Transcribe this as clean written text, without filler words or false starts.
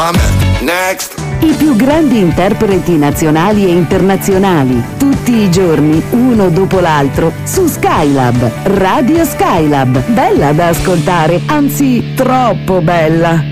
Next. I più grandi interpreti nazionali e internazionali, tutti i giorni, uno dopo l'altro, su Skylab, Radio Skylab. Bella da ascoltare, anzi troppo bella.